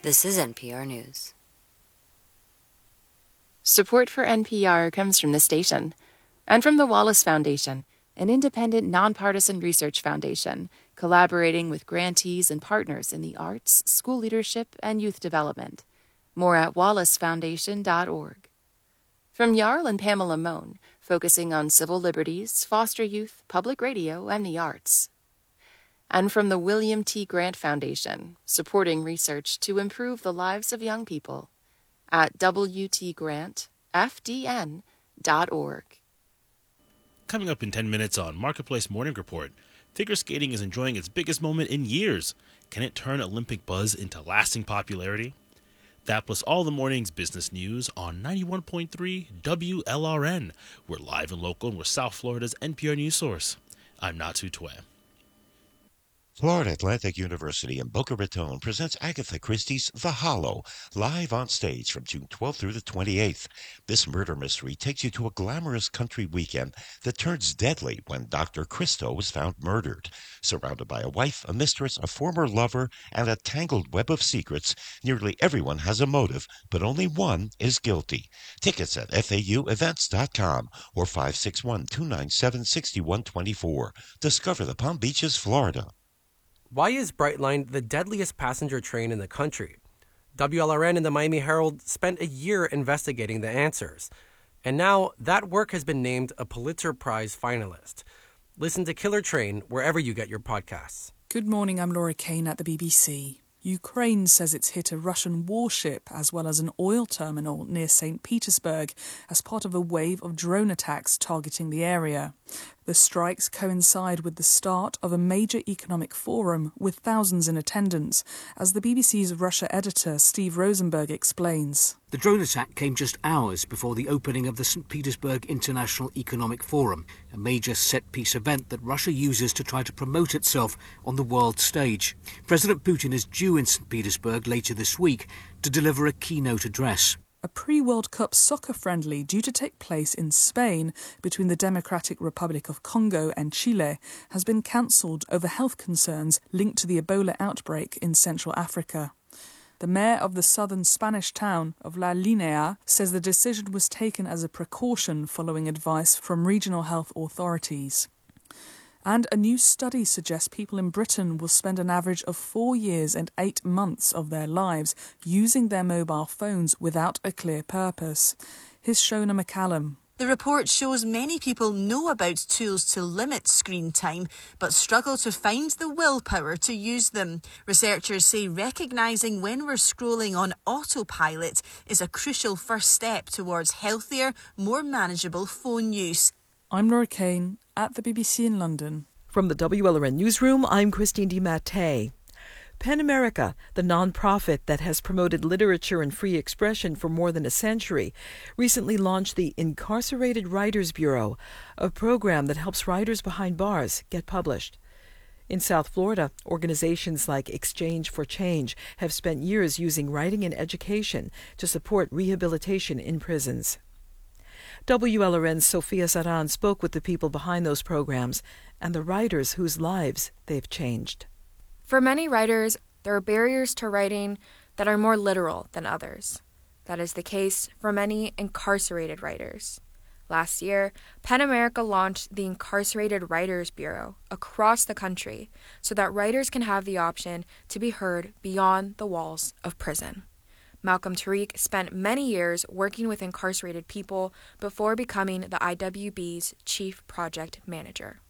This is NPR News. Support for NPR comes from the station and from the Wallace Foundation, an independent, nonpartisan research foundation collaborating with grantees and partners in the arts, school leadership, and youth development. More at wallacefoundation.org. From Jarl and Pamela Mohn, focusing on civil liberties, foster youth, public radio, and the arts. And from the William T. Grant Foundation, supporting research to improve the lives of young people at wtgrantfdn.org. Coming up in 10 minutes on Marketplace Morning Report, figure skating is enjoying its biggest moment in years. Can it turn Olympic buzz into lasting popularity? That plus all the morning's business news on 91.3 WLRN. We're live and local and we're South Florida's NPR news source. I'm Natu Twe. Florida Atlantic University in Boca Raton presents Agatha Christie's The Hollow, live on stage from June 12th through the 28th. This murder mystery takes you to a glamorous country weekend that turns deadly when Dr. Christo is found murdered. Surrounded by a wife, a mistress, a former lover, and a tangled web of secrets, nearly everyone has a motive, but only one is guilty. Tickets at FAUevents.com or 561-297-6124. Discover the Palm Beaches, Florida. Why is Brightline the deadliest passenger train in the country? WLRN and the Miami Herald spent a year investigating the answers. And now that work has been named a Pulitzer Prize finalist. Listen to Killer Train wherever you get your podcasts. Good morning, I'm Laura Kane at the BBC. Ukraine says it's hit a Russian warship as well as an oil terminal near St. Petersburg as part of a wave of drone attacks targeting the area. The strikes coincide with the start of a major economic forum with thousands in attendance, as the BBC's Russia editor Steve Rosenberg explains. The drone attack came just hours before the opening of the St. Petersburg International Economic Forum, a major set-piece event that Russia uses to try to promote itself on the world stage. President Putin is due in St. Petersburg later this week to deliver a keynote address. A pre-World Cup soccer friendly due to take place in Spain between the Democratic Republic of Congo and Chile has been cancelled over health concerns linked to the Ebola outbreak in Central Africa. The mayor of the southern Spanish town of La Linea says the decision was taken as a precaution following advice from regional health authorities. And a new study suggests people in Britain will spend an average of 4 years and 8 months of their lives using their mobile phones without a clear purpose. Here's Shona McCallum. The report shows many people know about tools to limit screen time, but struggle to find the willpower to use them. Researchers say recognising when we're scrolling on autopilot is a crucial first step towards healthier, more manageable phone use. I'm Laura Kane at the BBC in London. From the WLRN Newsroom, I'm Christine DiMattei. PEN America, the nonprofit that has promoted literature and free expression for more than a century, recently launched the Incarcerated Writers Bureau, a program that helps writers behind bars get published. In South Florida, organizations like Exchange for Change have spent years using writing and education to support rehabilitation in prisons. WLRN's Sophia Saran spoke with the people behind those programs and the writers whose lives they've changed. For many writers, there are barriers to writing that are more literal than others. That is the case for many incarcerated writers. Last year, PEN America launched the Incarcerated Writers Bureau across the country so that writers can have the option to be heard beyond the walls of prison. Malcolm Tariq spent many years working with incarcerated people before becoming the IWB's chief project manager.